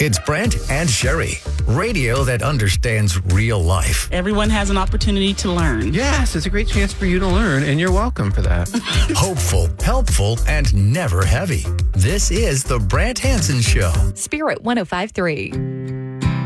It's Brent and Sherry, radio that understands real life. Everyone has an opportunity to learn. Yes, it's a great chance for you to learn, and you're welcome for that. Hopeful, helpful, and never heavy. This is the Brent Hansen Show. Spirit 105.3.